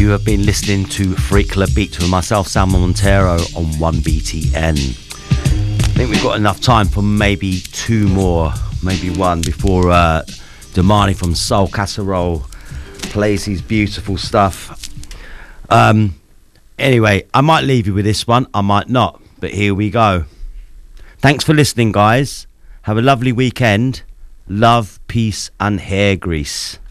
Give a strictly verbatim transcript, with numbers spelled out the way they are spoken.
You have been listening to Freak Club Beats with myself, Sam Montero, on one B T N. I think we've got enough time for maybe two more, maybe one, before uh, Damani from Soul Casserole plays his beautiful stuff. Um, anyway, I might leave you with this one, I might not, but here we go. Thanks for listening, guys. Have a lovely weekend. Love, peace, and hair grease.